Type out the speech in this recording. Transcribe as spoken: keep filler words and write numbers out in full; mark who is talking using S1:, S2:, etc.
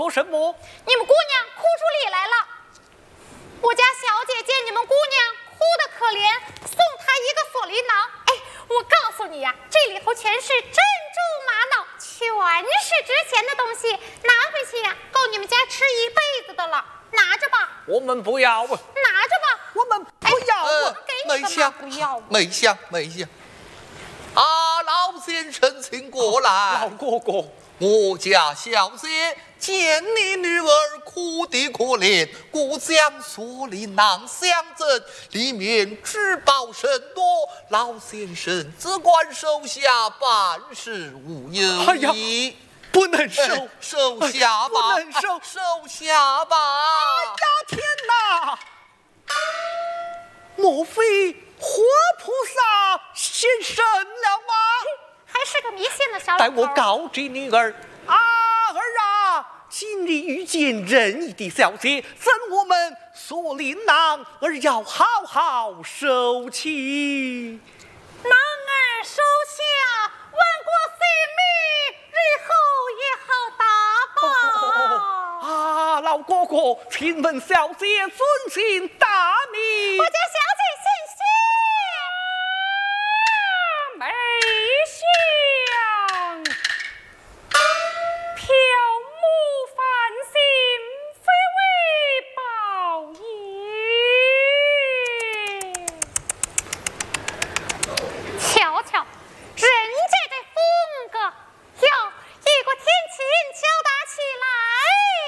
S1: 说什么？
S2: 你们姑娘哭出里来了。我家小姐见你们姑娘哭得可怜，送她一个锁麟囊。哎，我告诉你呀、啊，这里头全是珍珠玛瑙，全是值钱的东西，拿回去呀、啊，够你们家吃一辈子的了。拿着吧。
S1: 我们不要。
S2: 拿着吧。
S1: 我们不要。
S2: 呃、给你们嘛，不要。
S3: 梅香，梅香。啊，老先生，请过来。
S1: 老哥哥，
S3: 我家小姐见你女儿哭的可怜，故将锁麟囊相赠，里面珠宝甚多，老先生只管收下，办事无忧矣。
S1: 哎不能收，
S3: 哎、收下吧，
S1: 不能收，
S3: 收下吧。
S1: 哎呀，天哪！莫非活菩萨现身了吗？
S2: 还是个迷信的小老头。
S1: 待我告知女儿，啊儿啊，今日遇见仁义的小姐，赠我们锁麟囊，儿要好好收起。
S2: 男儿收下，万国性命，日后也好打报。
S1: 啊，老哥哥，请问小姐尊姓大名？
S2: 我家小姐